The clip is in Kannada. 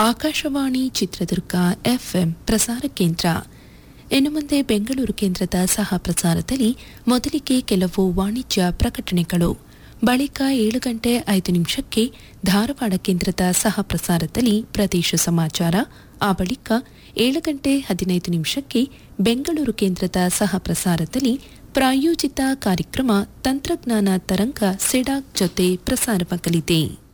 ಆಕಾಶವಾಣಿ ಚಿತ್ರದುರ್ಗ ಎಫ್ಎಂ ಪ್ರಸಾರ ಕೇಂದ್ರ. ಇನ್ನು ಮುಂದೆ ಬೆಂಗಳೂರು ಕೇಂದ್ರದ ಸಹ ಪ್ರಸಾರದಲ್ಲಿ ಮೊದಲಿಗೆ ಕೆಲವು ವಾಣಿಜ್ಯ ಪ್ರಕಟಣೆಗಳು. ಬಳಿಕ 7:05 ಧಾರವಾಡ ಕೇಂದ್ರದ ಸಹ ಪ್ರಸಾರದಲ್ಲಿ ಪ್ರದೇಶ ಸಮಾಚಾರ. ಆ ಬಳಿಕ 7:15 ಬೆಂಗಳೂರು ಕೇಂದ್ರದ ಸಹ ಪ್ರಸಾರದಲ್ಲಿ ಪ್ರಾಯೋಜಿತ ಕಾರ್ಯಕ್ರಮ ತಂತ್ರಜ್ಞಾನ ತರಂಗ ಸಿಡಾಕ್ ಜೊತೆ ಪ್ರಸಾರವಾಗಲಿದೆ.